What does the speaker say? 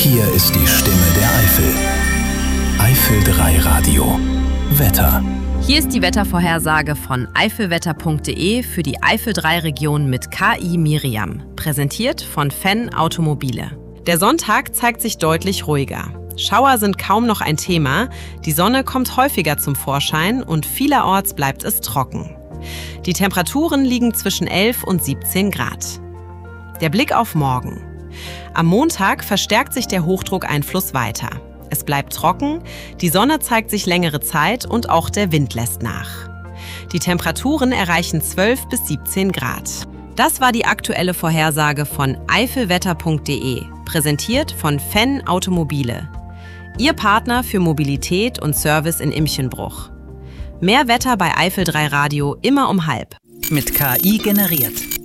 Hier ist die Stimme der Eifel. Eifel 3 Radio. Wetter. Hier ist die Wettervorhersage von eifelwetter.de für die Eifel 3 Region mit KI Miriam. Präsentiert von Fenn Automobile. Der Sonntag zeigt sich deutlich ruhiger. Schauer sind kaum noch ein Thema, die Sonne kommt häufiger zum Vorschein und vielerorts bleibt es trocken. Die Temperaturen liegen zwischen 11 und 17 Grad. Der Blick auf morgen. Am Montag verstärkt sich der Hochdruckeinfluss weiter. Es bleibt trocken, die Sonne zeigt sich längere Zeit und auch der Wind lässt nach. Die Temperaturen erreichen 12 bis 17 Grad. Das war die aktuelle Vorhersage von eifelwetter.de, präsentiert von Fenn Automobile. Ihr Partner für Mobilität und Service in Imchenbruch. Mehr Wetter bei Eifel 3 Radio immer um halb. Mit KI generiert.